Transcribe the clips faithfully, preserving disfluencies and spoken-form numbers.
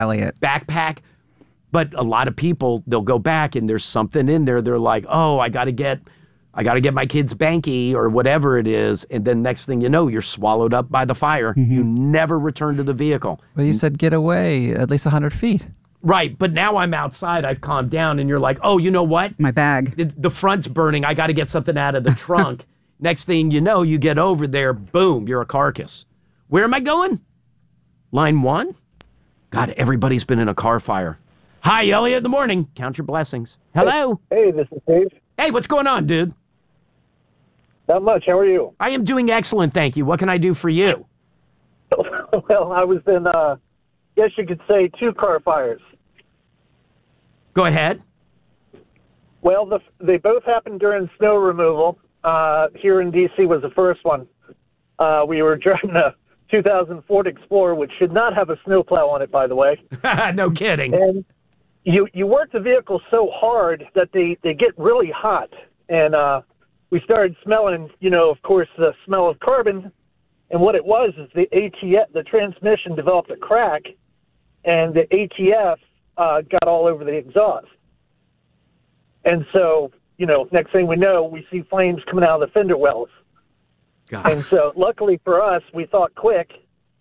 Elliot. backpack. But a lot of people, they'll go back and there's something in there. They're like, oh, I got to get, I got to get my kid's banky or whatever it is. And then next thing you know, you're swallowed up by the fire. Mm-hmm. You never return to the vehicle. Well, you said get away at least one hundred feet. Right. But now I'm outside. I've calmed down and you're like, oh, you know what? My bag. The, the front's burning. I got to get something out of the trunk. Next thing you know, you get over there. Boom, you're a carcass. Where am I going? Line one? God, everybody's been in a car fire. Hi, Elliot, in the morning. Count your blessings. Hello. Hey, this is Dave. Hey, what's going on, dude? Not much. How are you? I am doing excellent, thank you. What can I do for you? Well, I was in, uh, guess you could say, two car fires. Go ahead. Well, the, they both happened during snow removal. Uh, here in D C was the first one. Uh, we were driving a two thousand Ford Explorer, which should not have a snowplow on it, by the way. No kidding. And you you work the vehicle so hard that they, they get really hot. And uh, we started smelling, you know, of course, the smell of carbon. And what it was is the A T F, the transmission developed a crack, and the A T F uh, got all over the exhaust. And so, you know, next thing we know, we see flames coming out of the fender wells. God. And so luckily for us, we thought quick.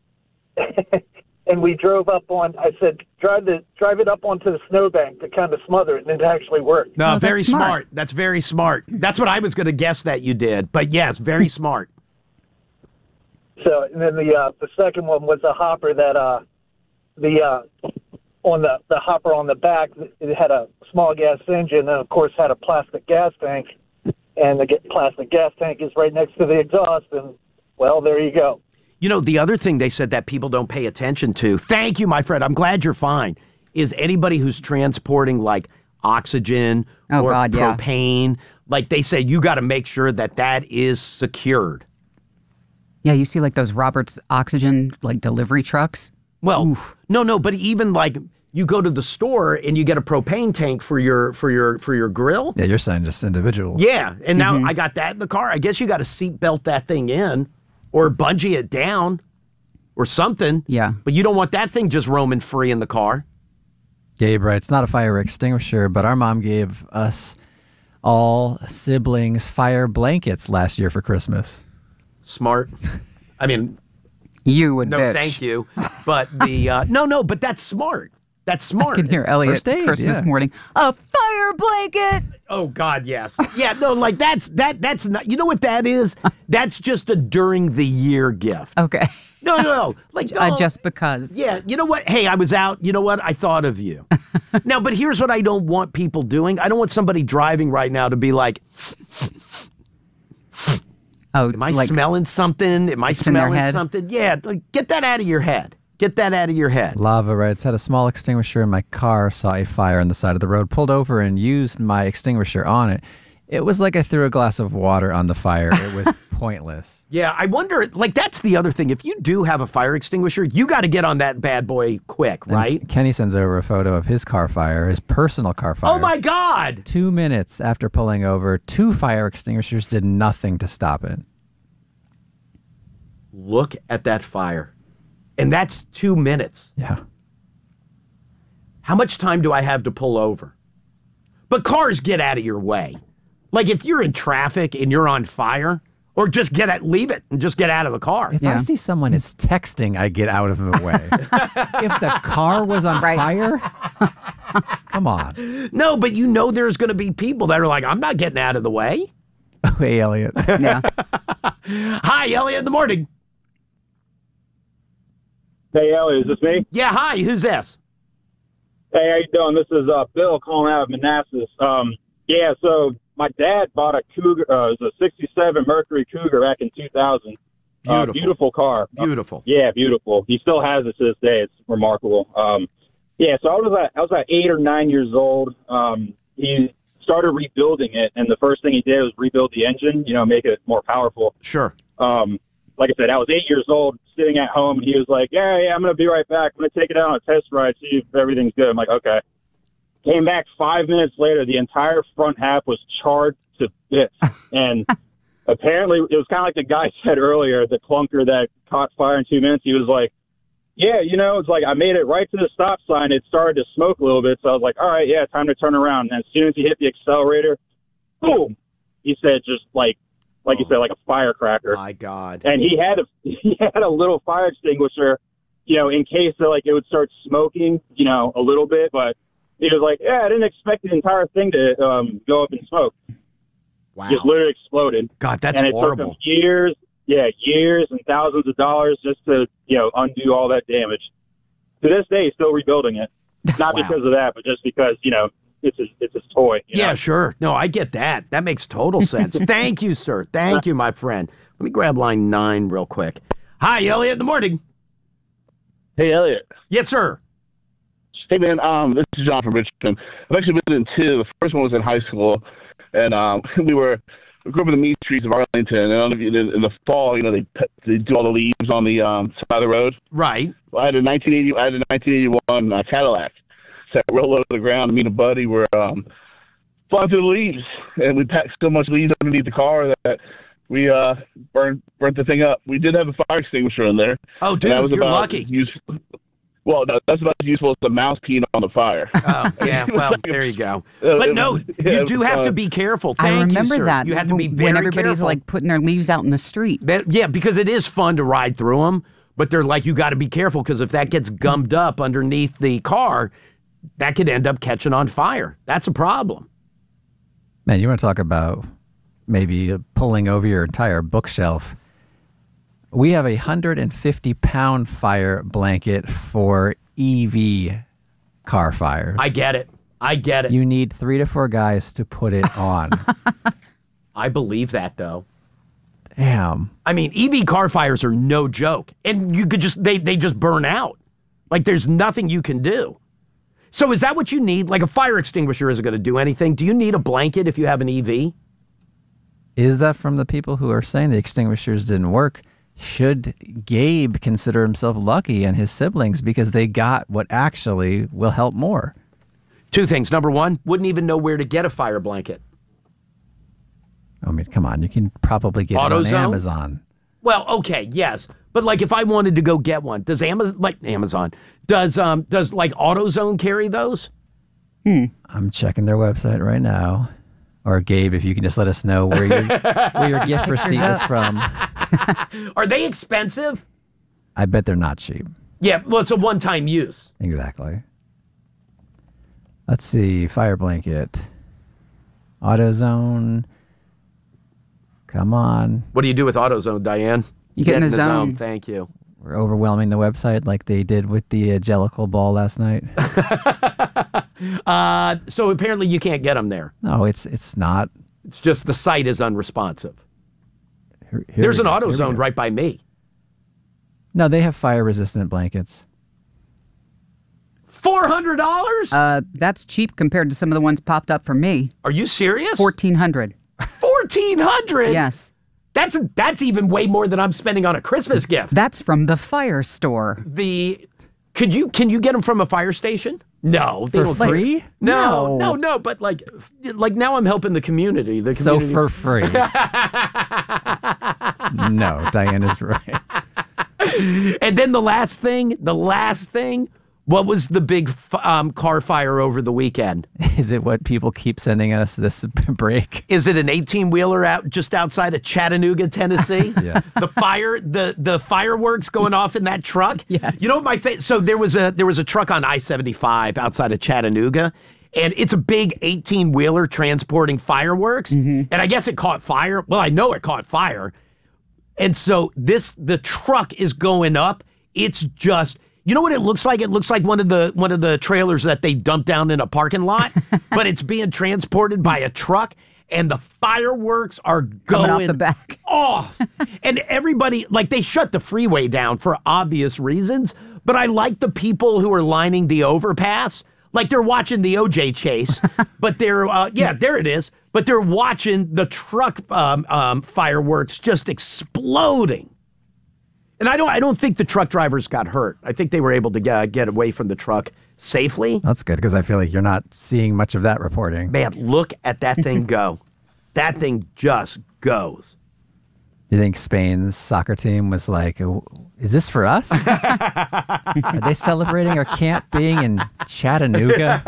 And we drove up on, I said, drive the drive it up onto the snowbank to kind of smother it, and it actually worked. No, Oh, very that's smart. smart. That's very smart. That's what I was going to guess that you did. But yes, very smart. So, and then the uh, the second one was a hopper that uh, the uh, on the the hopper on the back, it had a small gas engine, and of course had a plastic gas tank, and the ga- plastic gas tank is right next to the exhaust, and well, there you go. You know, the other thing they said that people don't pay attention to, thank you, my friend, I'm glad you're fine, is anybody who's transporting like oxygen Oh, or God, yeah. propane, like they say, you got to make sure that that is secured. Yeah, you see like those Roberts oxygen like delivery trucks. Well, Oof. no, no, but even like you go to the store and you get a propane tank for your for your for your grill. Yeah, you're saying just individuals. Yeah, and now Mm-hmm. I got that in the car. I guess you got to seat belt that thing in or bungee it down or something. Yeah. But you don't want that thing just roaming free in the car. Gabe writes, not a fire extinguisher, but our mom gave us all siblings fire blankets last year for Christmas. Smart. I mean, You would no, bitch. thank you. But the uh, no, no, but that's smart. That's smart. I can hear It's- Elliot first aid, Christmas yeah. morning. A fire blanket. Oh God, yes. Yeah, no, like that's that that's not. You know what that is? That's just a during the year gift. Okay. No, no, no. Like Uh, oh, just because. Yeah, you know what? Hey, I was out. You know what? I thought of you. Now, but here's what I don't want people doing. I don't want somebody driving right now to be like, Oh, am I like smelling something? Am I in their smelling head? something? Yeah, like, get that out of your head. Get that out of your head. Lava writes, had a small extinguisher in my car, saw a fire on the side of the road, pulled over and used my extinguisher on it. It was like I threw a glass of water on the fire. It was pointless. Yeah, I wonder, like, that's the other thing. If you do have a fire extinguisher, you got to get on that bad boy quick, And right? Kenny sends over a photo of his car fire, his personal car fire. Oh, my God. Two minutes after pulling over, two fire extinguishers did nothing to stop it. Look at that fire. And that's two minutes. Yeah. How much time do I have to pull over? But cars get out of your way. Like if you're in traffic and you're on fire, or just get at leave it and just get out of the car. If Yeah. I see someone is texting, I get out of the way. If the car was on Right. fire, come on. No, but you know there's going to be people that are like, I'm not getting out of the way. Hey, Elliot. Yeah. Hi, Elliot, in the morning. Hey, Elliot, is this me? Yeah, hi, who's this? Hey, how you doing? This is uh, Bill calling out of Manassas. Um, yeah, so my dad bought a Cougar, uh, it was a sixty-seven Mercury Cougar back in two thousand. Uh, Beautiful. beautiful car. Beautiful. Uh, yeah, beautiful. He still has it to this day. It's remarkable. Um, yeah, so I was at, I was at eight or nine years old. Um, he started rebuilding it, and the first thing he did was rebuild the engine, you know, make it more powerful. Sure. Um, like I said, I was eight years old, sitting at home, and he was like, yeah, yeah, I'm going to be right back. I'm going to take it out on a test ride, see if everything's good. I'm like, okay. Came back five minutes later. The entire front half was charred to bits. And apparently, it was kind of like the guy said earlier, the clunker that caught fire in two minutes. He was like, yeah, you know, it's like I made it right to the stop sign. It started to smoke a little bit. So I was like, all right, yeah, time to turn around. And as soon as he hit the accelerator, boom, he said just like, like oh. you said, like a firecracker. My God. And he had a, he had a little fire extinguisher, you know, in case that, like, it would start smoking, you know, a little bit. But he was like, yeah, I didn't expect the entire thing to um, go up in smoke. Wow. Just literally exploded. God, that's and it horrible. Took him years, yeah, years and thousands of dollars just to, you know, undo all that damage. To this day, he's still rebuilding it. Not Wow. because of that, but just because, you know, it's his, it's his toy. You yeah, know? sure. No, I get that. That makes total sense. Thank you, sir. Thank you, my friend. Let me grab line nine real quick. Hi, Elliot. In the morning. Hey, Elliot. Yes, sir. Hey, man. Um, this is John from Richmond. I've actually been in two. The first one was in high school, and um, we were we grew up in the mean streets of Arlington. And I don't know if you, in, in the fall, you know, they they do all the leaves on the um, side of the road. Right. Well, I had a nineteen eighty. I had a nineteen eighty-one uh, Cadillac. Sat real low to the ground. Me and a buddy were um, flying through the leaves, and we packed so much leaves underneath the car that we uh, burned burnt the thing up. We did have a fire extinguisher in there. Oh, dude, that was you're about lucky. Use, well, no, that's about as useful as a mouse peeing on the fire. Oh, yeah. Well, there you go. But no, you do have to be careful. Thank I remember you, sir. that. You have to be very when everybody's careful. like putting their leaves out in the street. That- yeah, because it is fun to ride through them, but they're like, you got to be careful because if that gets gummed up underneath the car, that could end up catching on fire. That's a problem. Man, you want to talk about maybe pulling over your entire bookshelf. We have a one hundred fifty pound fire blanket for E V car fires. I get it. I get it. You need three to four guys to put it on. I believe that, though. Damn. I mean, E V car fires are no joke. And you could just, they, they just burn out. Like, there's nothing you can do. So is that what you need? Like, a fire extinguisher isn't going to do anything. Do you need a blanket if you have an E V? Is that from the people who are saying the extinguishers didn't work? Should Gabe consider himself lucky and his siblings because they got what actually will help more? Two things. Number one, wouldn't even know where to get a fire blanket. I mean, come on. You can probably get it on AutoZone? Amazon. Well, okay, yes. But like if I wanted to go get one, does Amazon, like Amazon, does um does like AutoZone carry those? Hmm. I'm checking their website right now. Or Gabe, if you can just let us know where your where your gift receipt is from. Are they expensive? I bet they're not cheap. Yeah, well, it's a one-time use. Exactly. Let's see. Fire blanket. AutoZone. Come on. What do you do with AutoZone, Diane? You get in the zone. Thank you. We're overwhelming the website like they did with the uh, Jellicle ball last night. uh, so apparently you can't get them there. No, it's it's not. It's just the site is unresponsive. Here, here There's we an go. Here we AutoZone go. right by me. No, they have fire-resistant blankets. four hundred dollars? Uh, that's cheap compared to some of the ones popped up for me. Are you serious? fourteen hundred. fourteen hundred dollars? Yes. That's that's even way more than I'm spending on a Christmas gift. That's from the fire store. The could you can you get them from a fire station? No, they For don't free? No, No. no, no. But like, like now I'm helping the community. The So community. for free. No, Diane is right. And then the last thing, the last thing. What was the big f- um, car fire over the weekend? Is it what people keep sending us this break? Is it an eighteen-wheeler out just outside of Chattanooga, Tennessee? Yes. The fire, the the fireworks going off in that truck. Yes. You know what my fa- so there was a there was a truck on I seventy-five outside of Chattanooga, and it's a big eighteen-wheeler transporting fireworks. Mm-hmm. And I guess it caught fire. Well, I know it caught fire. And so this the truck is going up. It's just. You know what it looks like? It looks like one of the one of the trailers that they dumped down in a parking lot, but it's being transported by a truck, and the fireworks are going Coming off the back. off. And everybody, like, they shut the freeway down for obvious reasons, but I like the people who are lining the overpass. Like they're watching the O J chase, but they're, uh, yeah, there it is. But they're watching the truck um, um, fireworks just exploding. And I don't I don't think the truck drivers got hurt. I think they were able to get, get away from the truck safely. That's good because I feel like you're not seeing much of that reporting. Man, look at that thing go. That thing just goes. You think Spain's soccer team was like, is this for us? Are they celebrating our camp being in Chattanooga?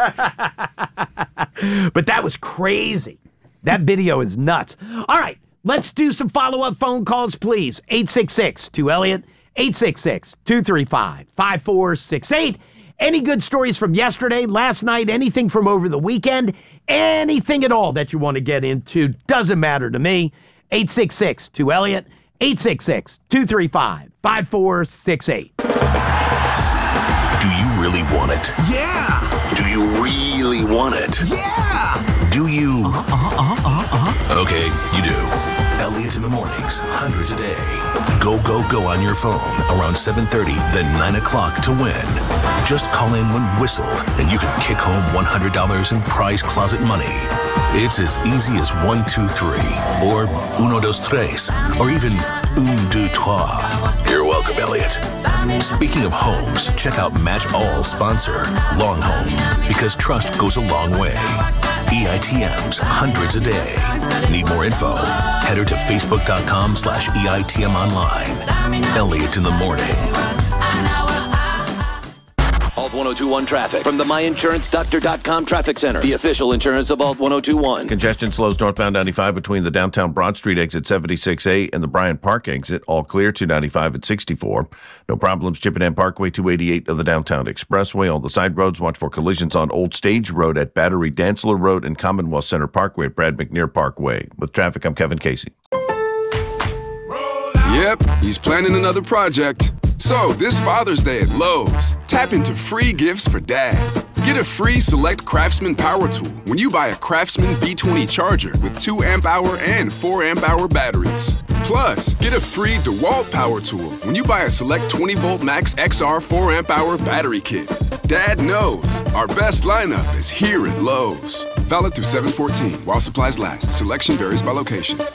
But that was crazy. That video is nuts. All right, let's do some follow-up phone calls, please. eight six six, two Elliott, eight six six, two three five, five four six eight. Any good stories from yesterday, last night, anything from over the weekend, anything at all that you want to get into, doesn't matter to me. eight six six, two Elliott, eight six six, two three five, five four six eight. Do you really want it? Yeah! Do you really want it? Yeah! Do you? Uh-huh, uh-huh, uh-huh. Okay, you do. Elliott in the mornings, hundreds a day. Go, go, go on your phone around seven thirty, then nine o'clock to win. Just call in when whistled, and you can kick home one hundred dollars in prize closet money. It's as easy as one, two, three, or uno, dos, tres, or even un, deux, trois. You're welcome, Elliott. Speaking of homes, check out Match All sponsor, Long Home, because trust goes a long way. E I T Ms, hundreds a day. Need more info? Head her to facebook.com slash EITM online. Elliott in the morning. Alt ten twenty-one traffic from the my insurance doctor dot com Traffic Center, the official insurance of Alt ten twenty-one. Congestion slows northbound ninety-five between the downtown Broad Street exit seventy-six A and the Bryant Park exit. All clear. two ninety-five at sixty-four. No problems. Chippenham Parkway, two eighty-eight of the downtown expressway. All the side roads. Watch for collisions on Old Stage Road at Battery, Dansler Road, and Commonwealth Center Parkway at Brad McNear Parkway. With traffic, I'm Kevin Casey. Yep, he's planning another project. So, this Father's Day at Lowe's, tap into free gifts for Dad. Get a free Select Craftsman power tool when you buy a Craftsman V twenty charger with two amp hour and four amp hour batteries. Plus, get a free DeWalt power tool when you buy a Select twenty volt Max X R four amp hour battery kit. Dad knows our best lineup is here at Lowe's. Valid through seven fourteen while supplies last. Selection varies by location.